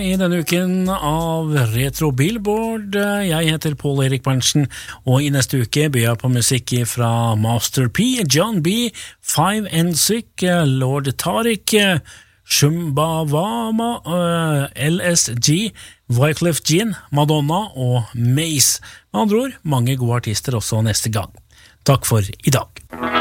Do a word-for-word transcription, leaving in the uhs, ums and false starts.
I denne uken av Retro Billboard. Jeg heter Paul Erik Berntsen, og i neste uke byr jeg på musikk fra Master P, John B, Five and Sick, Lord Tariq, Shumbawama, L S G, Wyclef Jean, Madonna og Mace. Med andre ord, mange gode artister også neste gang. Takk for i dag.